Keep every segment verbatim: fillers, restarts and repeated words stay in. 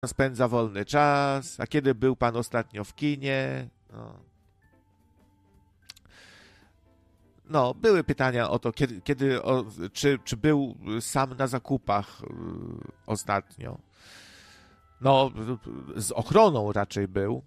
spędza wolny czas, a kiedy był pan ostatnio w kinie? No, no były pytania o to, kiedy, kiedy o, czy, czy był sam na zakupach y, ostatnio. No, z ochroną raczej był.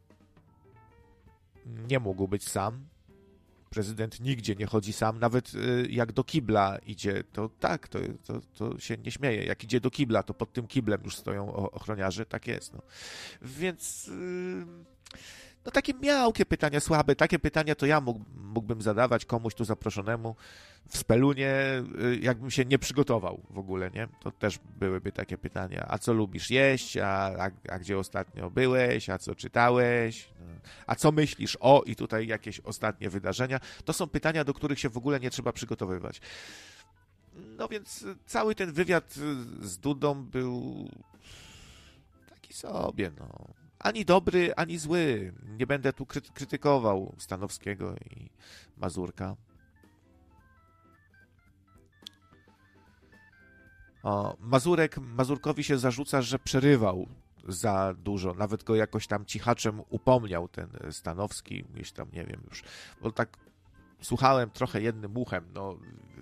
Nie mógł być sam. Prezydent nigdzie nie chodzi sam, nawet y, jak do kibla idzie, to tak, to, to, to się nie śmieje. Jak idzie do kibla, to pod tym kiblem już stoją ochroniarze, tak jest. No. Więc y, no takie miałkie pytania, słabe, takie pytania to ja mógł, mógłbym zadawać komuś tu zaproszonemu w Spelunie, y, jakbym się nie przygotował w ogóle, nie? To też byłyby takie pytania. A co lubisz jeść? A, a, a gdzie ostatnio byłeś? A co czytałeś? No. A co myślisz o? I tutaj jakieś ostatnie wydarzenia. To są pytania, do których się w ogóle nie trzeba przygotowywać. No więc cały ten wywiad z Dudą był taki sobie, no. Ani dobry, ani zły. Nie będę tu kry- krytykował Stanowskiego i Mazurka. O, Mazurek, Mazurkowi się zarzuca, że przerywał za dużo. Nawet go jakoś tam cichaczem upomniał ten Stanowski. Gdzieś tam, nie wiem już. Bo tak słuchałem trochę jednym uchem, no...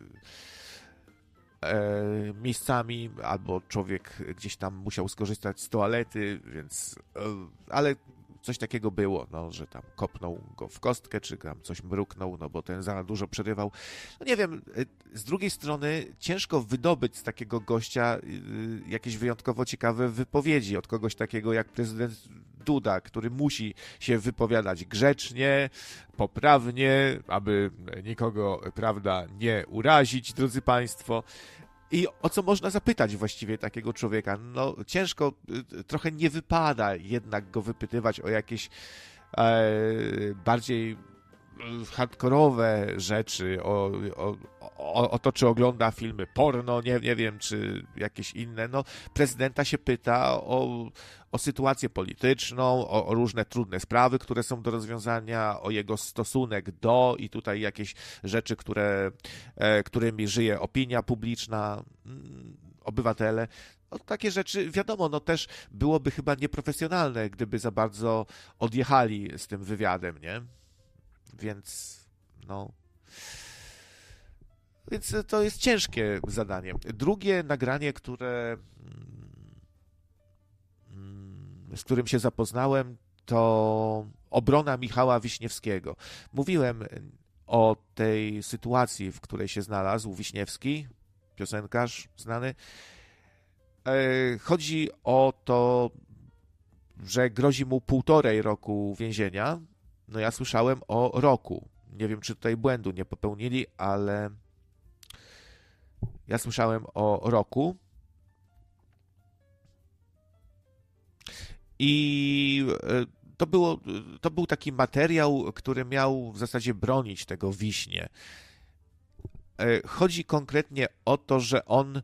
E, miejscami, albo człowiek gdzieś tam musiał skorzystać z toalety, więc... E, ale coś takiego było, no, że tam kopnął go w kostkę, czy tam coś mruknął, no bo ten za dużo przerywał. No nie wiem, z drugiej strony ciężko wydobyć z takiego gościa jakieś wyjątkowo ciekawe wypowiedzi od kogoś takiego jak prezydent Duda, który musi się wypowiadać grzecznie, poprawnie, aby nikogo, prawda, nie urazić, drodzy państwo. I o co można zapytać właściwie takiego człowieka? No ciężko, trochę nie wypada jednak go wypytywać o jakieś e, bardziej hardkorowe rzeczy, o, o, o, o to, czy ogląda filmy porno, nie, nie wiem, czy jakieś inne. No, prezydenta się pyta o, o sytuację polityczną, o, o różne trudne sprawy, które są do rozwiązania, o jego stosunek do i tutaj jakieś rzeczy, które, e, którymi żyje opinia publiczna, obywatele. No, takie rzeczy, wiadomo, no też byłoby chyba nieprofesjonalne, gdyby za bardzo odjechali z tym wywiadem, nie? Więc, no... Więc to jest ciężkie zadanie. Drugie nagranie, które... z którym się zapoznałem, to obrona Michała Wiśniewskiego. Mówiłem o tej sytuacji, w której się znalazł Wiśniewski, piosenkarz znany. Chodzi o to, że grozi mu półtorej roku więzienia. No ja słyszałem o roku. Nie wiem, czy tutaj błędu nie popełnili, ale ja słyszałem o roku. I to, było, to był taki materiał, który miał w zasadzie bronić tego Wiśnie. Chodzi konkretnie o to, że on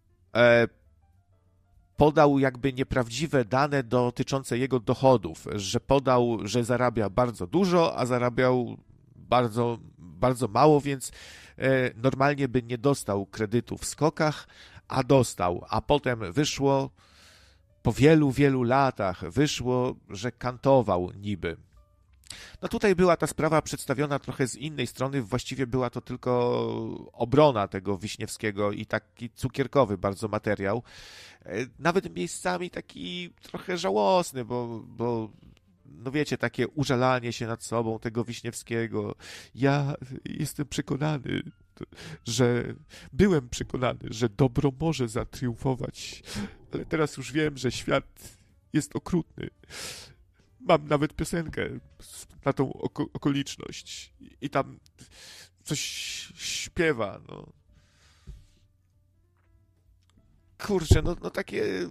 podał jakby nieprawdziwe dane dotyczące jego dochodów, że podał, że zarabia bardzo dużo, a zarabiał bardzo, bardzo mało, więc normalnie by nie dostał kredytu w skokach, a dostał, a potem wyszło, po wielu, wielu latach wyszło, że kantował niby. No tutaj była ta sprawa przedstawiona trochę z innej strony, właściwie była to tylko obrona tego Wiśniewskiego i taki cukierkowy bardzo materiał. Nawet miejscami taki trochę żałosny, bo, bo no wiecie, takie użalanie się nad sobą tego Wiśniewskiego. Ja jestem przekonany, że byłem przekonany, że dobro może zatriumfować, ale teraz już wiem, że świat jest okrutny. Mam nawet piosenkę na tą oko- okoliczność i tam coś śpiewa, no. Kurczę, no, no takie...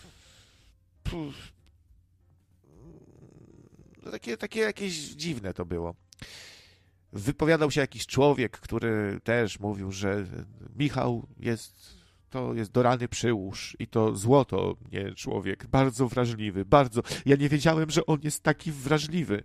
No takie, takie jakieś dziwne to było. Wypowiadał się jakiś człowiek, który też mówił, że Michał jest... To jest do rany przyłóż i to złoto, nie człowiek, bardzo wrażliwy, bardzo. Ja nie wiedziałem, że on jest taki wrażliwy.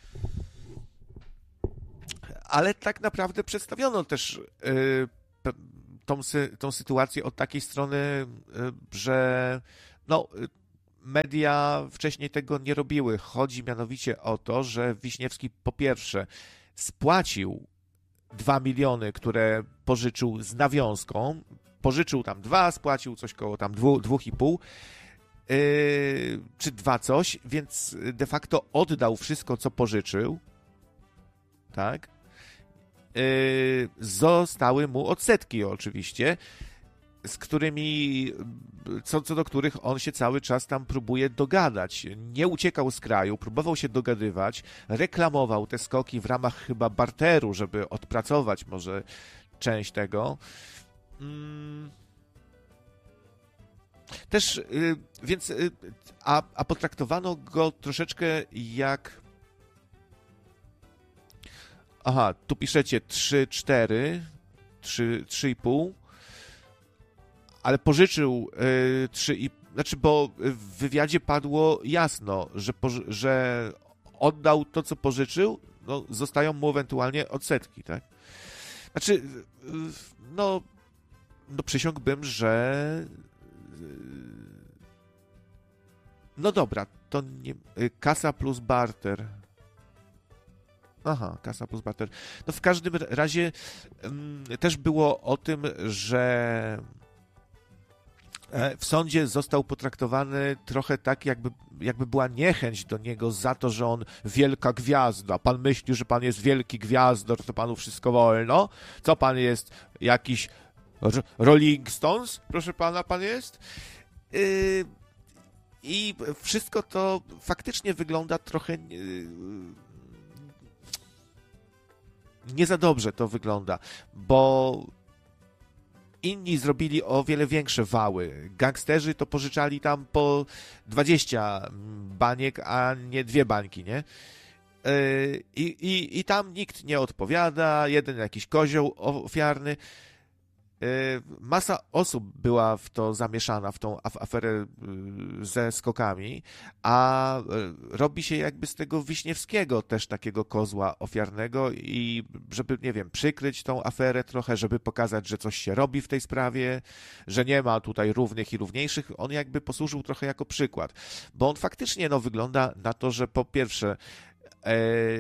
Ale tak naprawdę przedstawiono też y, tą, sy, tą sytuację od takiej strony, y, że no, y, media wcześniej tego nie robiły. Chodzi mianowicie o to, że Wiśniewski po pierwsze spłacił dwa miliony, które pożyczył z nawiązką. Pożyczył tam dwa, spłacił coś koło tam dwu, dwóch i pół, yy, czy dwa coś, więc de facto oddał wszystko, co pożyczył, tak? Yy, zostały mu odsetki oczywiście, z którymi, co, co do których on się cały czas tam próbuje dogadać. Nie uciekał z kraju, próbował się dogadywać, reklamował te skoki w ramach chyba barteru, żeby odpracować może część tego. Mm. Też, y, więc, y, a, a potraktowano go troszeczkę jak... Aha, tu piszecie trzy, cztery, trzy i pół, ale pożyczył y, trzy i znaczy, bo w wywiadzie padło jasno, że, poży- że oddał to, co pożyczył, no, zostają mu ewentualnie odsetki, tak? Znaczy, y, no, no przysiągłbym, że no dobra, to nie... Kasa plus barter. Aha, kasa plus barter. No w każdym razie um, też było o tym, że w sądzie został potraktowany trochę tak, jakby, jakby była niechęć do niego za to, że on wielka gwiazda. Pan myśli, że pan jest wielki gwiazdor, to panu wszystko wolno? Co pan jest? Jakiś Rolling Stones? Proszę pana, pan jest? Yy... I wszystko to faktycznie wygląda trochę nie za dobrze to wygląda, bo inni zrobili o wiele większe wały. Gangsterzy to pożyczali tam po dwadzieścia baniek, a nie dwie bańki, nie? I, i, i tam nikt nie odpowiada, jeden jakiś kozioł ofiarny. Masa osób była w to zamieszana, w tą aferę ze skokami, a robi się jakby z tego Wiśniewskiego też takiego kozła ofiarnego i żeby, nie wiem, przykryć tą aferę trochę, żeby pokazać, że coś się robi w tej sprawie, że nie ma tutaj równych i równiejszych, on jakby posłużył trochę jako przykład, bo on faktycznie no, wygląda na to, że po pierwsze e,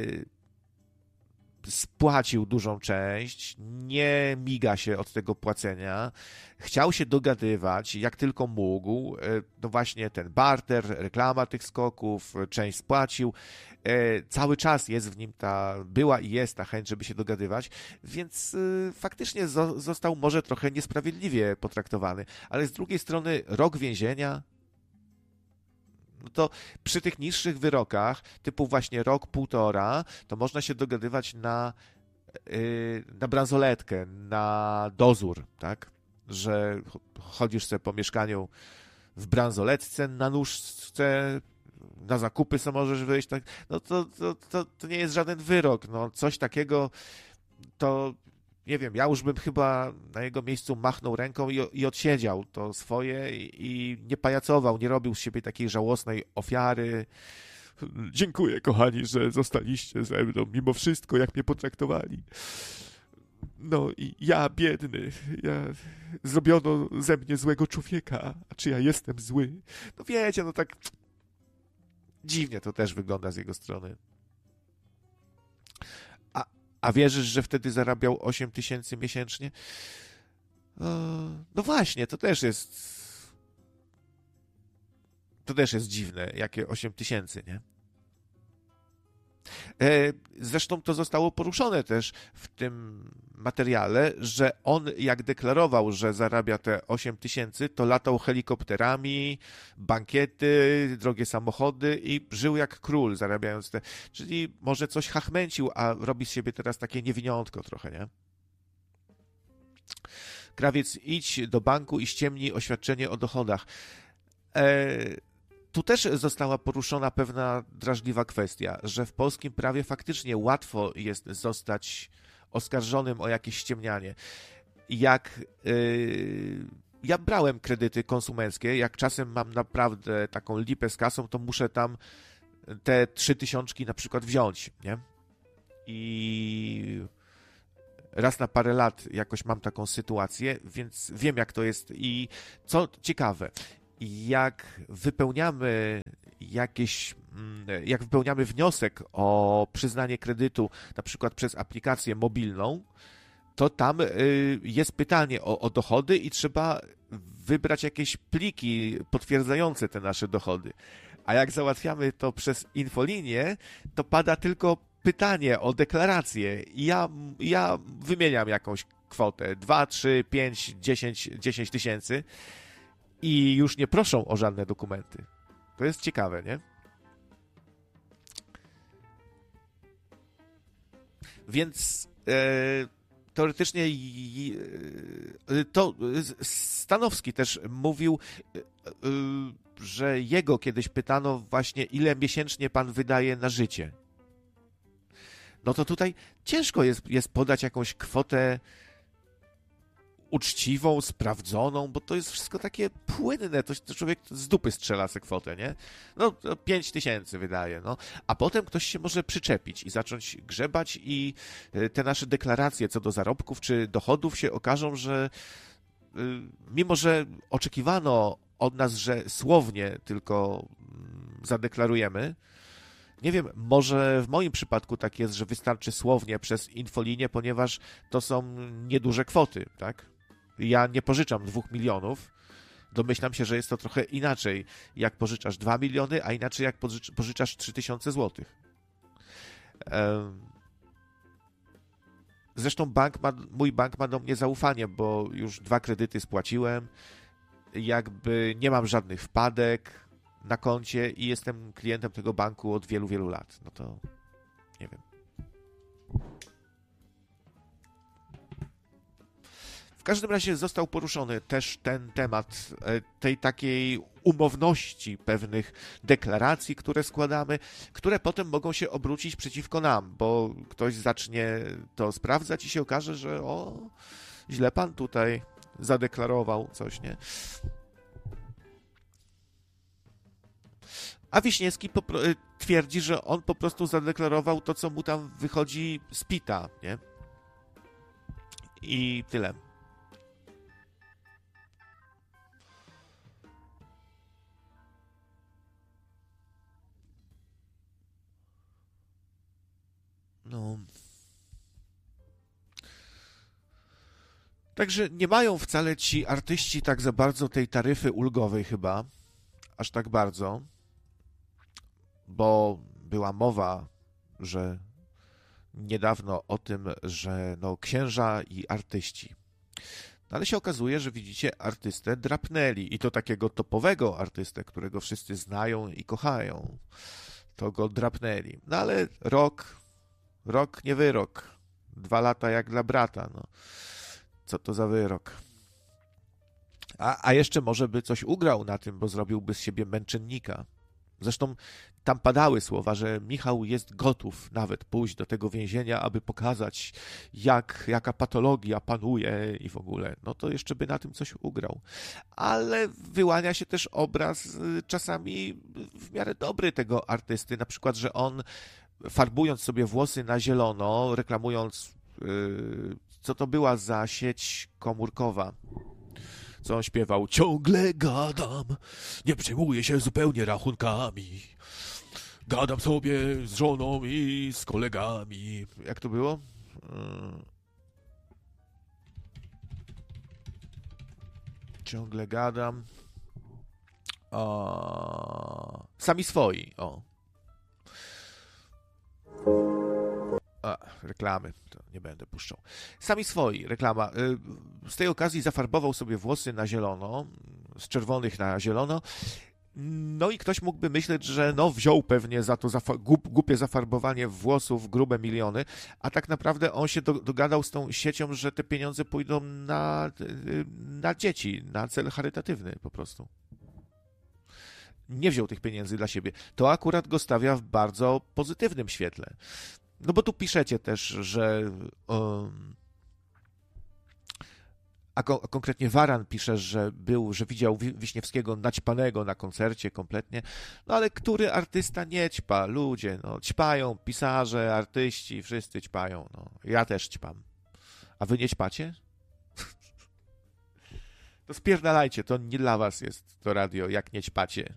spłacił dużą część, nie miga się od tego płacenia, chciał się dogadywać jak tylko mógł, no właśnie ten barter, reklama tych skoków, część spłacił, cały czas jest w nim ta, była i jest ta chęć, żeby się dogadywać, więc faktycznie został może trochę niesprawiedliwie potraktowany, ale z drugiej strony rok więzienia, no to przy tych niższych wyrokach, typu właśnie rok, półtora, to można się dogadywać na, yy, na bransoletkę, na dozór, tak? Że chodzisz sobie po mieszkaniu w bransoletce, na nóżce, na zakupy sobie możesz wyjść, tak? No to, to, to, to nie jest żaden wyrok, no coś takiego to... Nie wiem, ja już bym chyba na jego miejscu machnął ręką i, i odsiedział to swoje i, i nie pajacował, nie robił z siebie takiej żałosnej ofiary. Dziękuję, kochani, że zostaliście ze mną, mimo wszystko, jak mnie potraktowali. No i ja, biedny, ja... zrobiono ze mnie złego człowieka, a czy ja jestem zły? No wiecie, no tak dziwnie to też wygląda z jego strony. A wierzysz, że wtedy zarabiał osiem tysięcy miesięcznie? No właśnie, to też jest... To też jest dziwne, jakie osiem tysięcy, nie? Zresztą to zostało poruszone też w tym materiale, że on jak deklarował, że zarabia te osiem tysięcy, to latał helikopterami, bankiety, drogie samochody i żył jak król, zarabiając te... Czyli może coś hachmęcił, a robi z siebie teraz takie niewiniątko trochę, nie? Krawiec, idź do banku i ściemnij oświadczenie o dochodach. Eee... Tu też została poruszona pewna drażliwa kwestia, że w polskim prawie faktycznie łatwo jest zostać oskarżonym o jakieś ściemnianie. Jak yy, ja brałem kredyty konsumenckie, jak czasem mam naprawdę taką lipę z kasą, to muszę tam te trzy tysiączki na przykład wziąć, nie? I raz na parę lat jakoś mam taką sytuację, więc wiem jak to jest i co ciekawe, jak wypełniamy jakieś, jak wypełniamy wniosek o przyznanie kredytu, na przykład przez aplikację mobilną, to tam jest pytanie o, o dochody i trzeba wybrać jakieś pliki potwierdzające te nasze dochody. A jak załatwiamy to przez infolinię, to pada tylko pytanie o deklarację. I ja, ja wymieniam jakąś kwotę, dwa, trzy, pięć, dziesięć, dziesięć tysięcy i już nie proszą o żadne dokumenty. To jest ciekawe, nie? Więc e, teoretycznie e, to Stanowski też mówił, e, e, że jego kiedyś pytano właśnie, ile miesięcznie pan wydaje na życie. No to tutaj ciężko jest, jest podać jakąś kwotę uczciwą, sprawdzoną, bo to jest wszystko takie płynne, to, to człowiek z dupy strzela tę kwotę, nie? No, pięć tysięcy wydaje, no. A potem ktoś się może przyczepić i zacząć grzebać i te nasze deklaracje co do zarobków czy dochodów się okażą, że mimo, że oczekiwano od nas, że słownie tylko zadeklarujemy, nie wiem, może w moim przypadku tak jest, że wystarczy słownie przez infolinię, ponieważ to są nieduże kwoty, tak? Ja nie pożyczam dwóch milionów. Domyślam się, że jest to trochę inaczej, jak pożyczasz dwa miliony, a inaczej jak pożyczasz trzy tysiące złotych. Zresztą bank ma, mój bank ma do mnie zaufanie, bo już dwa kredyty spłaciłem, jakby nie mam żadnych wpadek na koncie i jestem klientem tego banku od wielu, wielu lat. No to nie wiem. W każdym razie został poruszony też ten temat tej takiej umowności pewnych deklaracji, które składamy, które potem mogą się obrócić przeciwko nam, bo ktoś zacznie to sprawdzać i się okaże, że o, źle pan tutaj zadeklarował coś, nie? A Wiśniewski popro- twierdzi, że on po prostu zadeklarował to, co mu tam wychodzi z pita, nie? I tyle. No. Także nie mają wcale ci artyści tak za bardzo tej taryfy ulgowej chyba, aż tak bardzo, bo była mowa, że niedawno o tym, że no księża i artyści. No ale się okazuje, że widzicie, artystę drapnęli i to takiego topowego artystę, którego wszyscy znają i kochają. To go drapnęli. No ale rok, rok nie wyrok. Dwa lata jak dla brata, no. Co to za wyrok? A, a jeszcze może by coś ugrał na tym, bo zrobiłby z siebie męczennika. Zresztą tam padały słowa, że Michał jest gotów nawet pójść do tego więzienia, aby pokazać, jak, jaka patologia panuje i w ogóle. No to jeszcze by na tym coś ugrał. Ale wyłania się też obraz czasami w miarę dobry tego artysty. Na przykład, że on farbując sobie włosy na zielono, reklamując, yy, co to była za sieć komórkowa, co on śpiewał, ciągle gadam, nie przejmuję się zupełnie rachunkami, gadam sobie z żoną i z kolegami. Jak to było? Yy... Ciągle gadam. O... Sami swoi, o. A, reklamy, to nie będę puszczał. Sami swoi, reklama. Z tej okazji zafarbował sobie włosy na zielono, z czerwonych na zielono. No i ktoś mógłby myśleć, że no wziął pewnie za to zafa- głup, głupie zafarbowanie włosów grube miliony, a tak naprawdę on się do, dogadał z tą siecią, że te pieniądze pójdą na, na dzieci, na cel charytatywny po prostu. Nie wziął tych pieniędzy dla siebie. To akurat go stawia w bardzo pozytywnym świetle. No bo tu piszecie też, że um, a, ko- a konkretnie Waran pisze, że był, że widział Wi- Wiśniewskiego naćpanego na koncercie kompletnie. No ale który artysta nie ćpa? Ludzie, no ćpają, pisarze, artyści, wszyscy ćpają. No. Ja też ćpam. A wy nie ćpacie? To to spierdalajcie, to nie dla was jest to radio, jak nie ćpacie.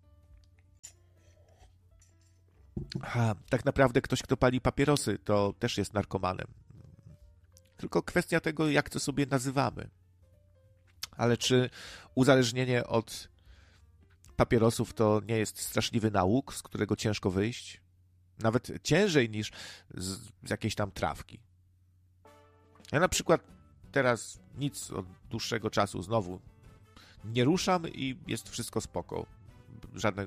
A, tak naprawdę ktoś, kto pali papierosy, to też jest narkomanem. Tylko kwestia tego, jak to sobie nazywamy. Ale czy uzależnienie od papierosów to nie jest straszliwy nałóg, z którego ciężko wyjść? Nawet ciężej niż z, z jakiejś tam trawki. Ja na przykład teraz nic od dłuższego czasu znowu nie ruszam i jest wszystko spoko. Żadne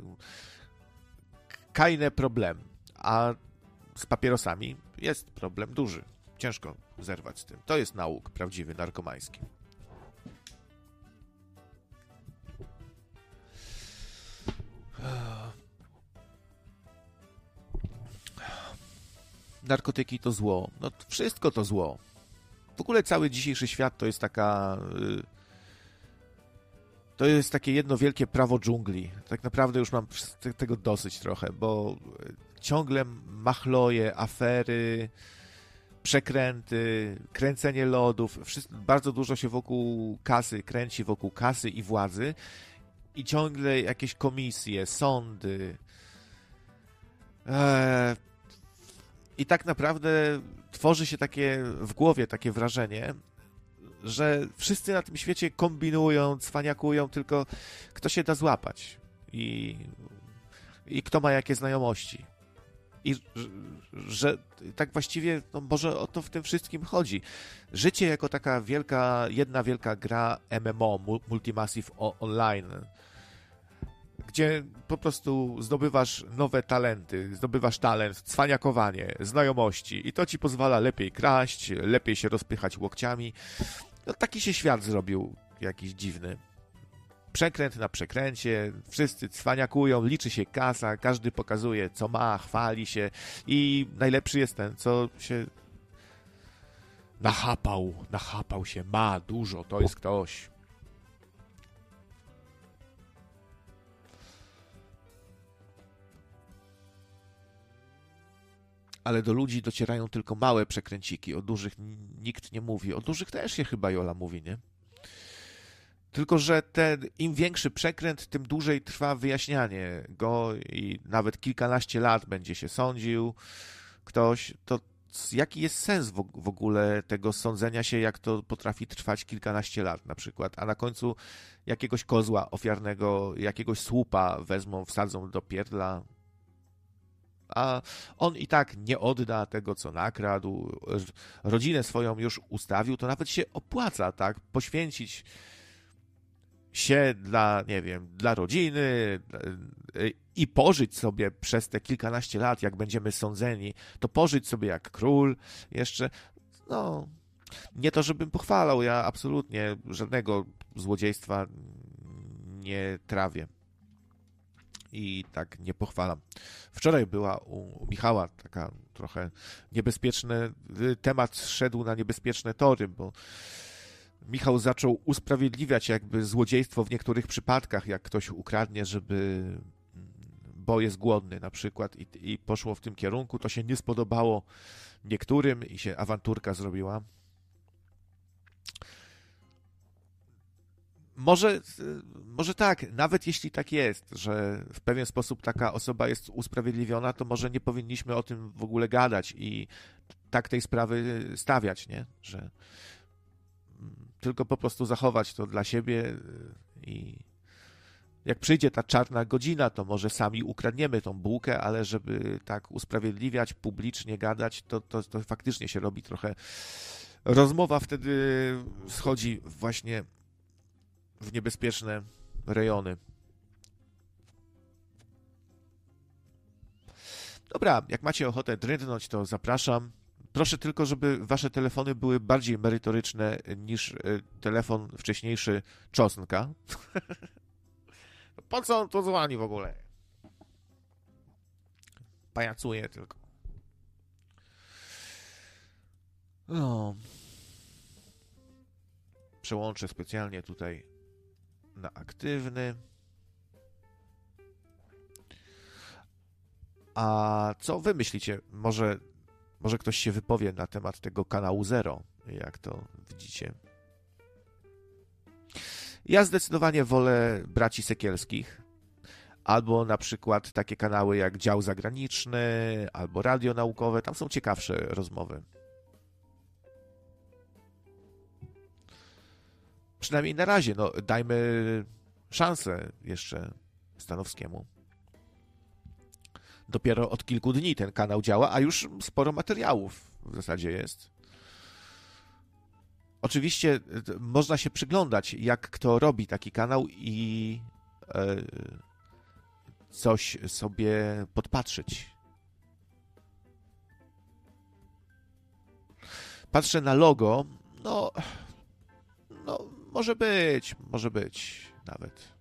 kajne problem. A z papierosami jest problem duży. Ciężko zerwać z tym. To jest nałóg prawdziwy, narkomański. Narkotyki to zło. No wszystko to zło. W ogóle cały dzisiejszy świat to jest taka... To jest takie jedno wielkie prawo dżungli. Tak naprawdę już mam tego dosyć trochę, bo ciągle machloje, afery, przekręty, kręcenie lodów. Wszystko, bardzo dużo się wokół kasy kręci, wokół kasy i władzy. I ciągle jakieś komisje, sądy. Eee, I tak naprawdę tworzy się takie w głowie takie wrażenie, że wszyscy na tym świecie kombinują, cwaniakują, tylko kto się da złapać i, i kto ma jakie znajomości. I że, że tak właściwie no może o to w tym wszystkim chodzi. Życie jako taka wielka, jedna wielka gra M M O, Multimassive Online, gdzie po prostu zdobywasz nowe talenty, zdobywasz talent, cwaniakowanie, znajomości i to ci pozwala lepiej kraść, lepiej się rozpychać łokciami. No taki się świat zrobił jakiś dziwny. Przekręt na przekręcie, wszyscy cwaniakują, liczy się kasa, każdy pokazuje co ma, chwali się i najlepszy jest ten, co się nachapał, nachapał się, ma dużo, to jest ktoś. Ale do ludzi docierają tylko małe przekręciki. O dużych nikt nie mówi. O dużych też się chyba Jola mówi, nie? Tylko że ten, im większy przekręt, tym dłużej trwa wyjaśnianie go i nawet kilkanaście lat będzie się sądził ktoś. To jaki jest sens w, w ogóle tego sądzenia się, jak to potrafi trwać kilkanaście lat na przykład, a na końcu jakiegoś kozła ofiarnego, jakiegoś słupa wezmą, wsadzą do pierdla, a on i tak nie odda tego, co nakradł, rodzinę swoją już ustawił, to nawet się opłaca, tak, poświęcić się dla, nie wiem, dla rodziny i pożyć sobie przez te kilkanaście lat, jak będziemy sądzeni, to pożyć sobie jak król jeszcze, no, nie to, żebym pochwalał, ja absolutnie żadnego złodziejstwa nie trawię. I tak nie pochwalam. Wczoraj była u Michała taka trochę niebezpieczny temat, szedł na niebezpieczne tory, bo Michał zaczął usprawiedliwiać jakby złodziejstwo w niektórych przypadkach, jak ktoś ukradnie, żeby bo jest głodny na przykład i, i poszło w tym kierunku. To się nie spodobało niektórym i się awanturka zrobiła. Może, może tak, nawet jeśli tak jest, że w pewien sposób taka osoba jest usprawiedliwiona, to może nie powinniśmy o tym w ogóle gadać i tak tej sprawy stawiać, nie? Że tylko po prostu zachować to dla siebie i jak przyjdzie ta czarna godzina, to może sami ukradniemy tą bułkę, ale żeby tak usprawiedliwiać, publicznie gadać, to, to, to faktycznie się robi trochę... Rozmowa wtedy schodzi właśnie w niebezpieczne rejony. Dobra, jak macie ochotę drętnąć, to zapraszam. Proszę tylko, żeby wasze telefony były bardziej merytoryczne niż telefon wcześniejszy Czosnka. Po co on tu dzwoni w ogóle? Pajacuje tylko. No. Przełączę specjalnie tutaj na aktywny. A co wy myślicie? Może, może ktoś się wypowie na temat tego kanału Zero, jak to widzicie. Ja zdecydowanie wolę braci Sekielskich, albo na przykład takie kanały jak Dział Zagraniczny, albo Radio Naukowe, tam są ciekawsze rozmowy. Przynajmniej na razie, no dajmy szansę jeszcze Stanowskiemu. Dopiero od kilku dni ten kanał działa, a już sporo materiałów w zasadzie jest. Oczywiście można się przyglądać, jak kto robi taki kanał i e, coś sobie podpatrzeć. Patrzę na logo, no, no może być, może być nawet.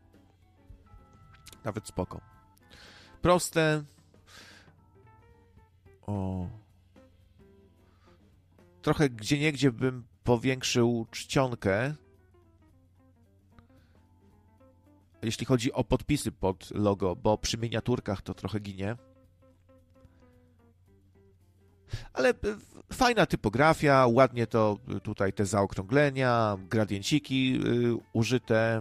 Nawet spoko. Proste. O. Trochę gdzieniegdzie bym powiększył czcionkę, jeśli chodzi o podpisy pod logo, bo przy miniaturkach to trochę ginie. Ale fajna typografia, ładnie to tutaj te zaokrąglenia, gradienciki użyte,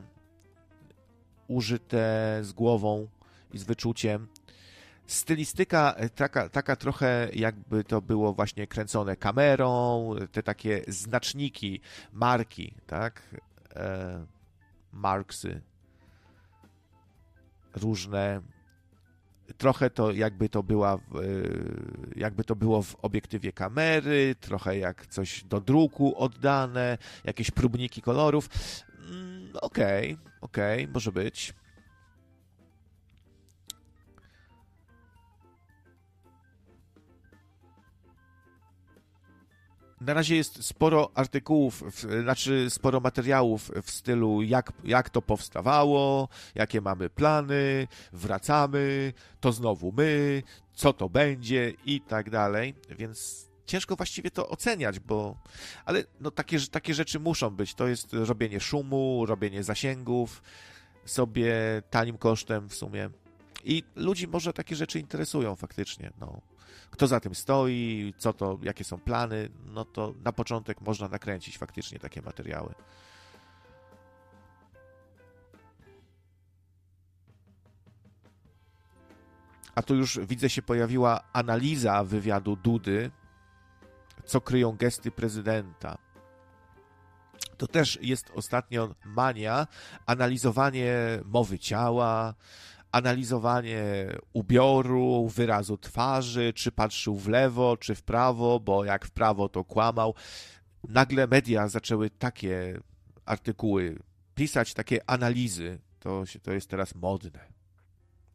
użyte z głową i z wyczuciem. Stylistyka taka, taka trochę jakby to było właśnie kręcone kamerą, te takie znaczniki, marki, tak? E, marksy różne. Trochę to jakby to była, jakby to było w obiektywie kamery, trochę jak coś do druku oddane, jakieś próbniki kolorów. Okej, okay, okej, okay, może być. Na razie jest sporo artykułów, znaczy sporo materiałów w stylu jak, jak to powstawało, jakie mamy plany, wracamy, to znowu my, co to będzie i tak dalej, więc ciężko właściwie to oceniać, bo ale no takie, takie rzeczy muszą być, to jest robienie szumu, robienie zasięgów sobie tanim kosztem w sumie i ludzi może takie rzeczy interesują faktycznie, no. Kto za tym stoi, co to, jakie są plany, no to na początek można nakręcić faktycznie takie materiały. A tu już widzę się pojawiła analiza wywiadu Dudy, co kryją gesty prezydenta. To też jest ostatnio mania, analizowanie mowy ciała, analizowanie ubioru, wyrazu twarzy, czy patrzył w lewo, czy w prawo, bo jak w prawo to kłamał. Nagle media zaczęły takie artykuły pisać, takie analizy. To, się, to jest teraz modne.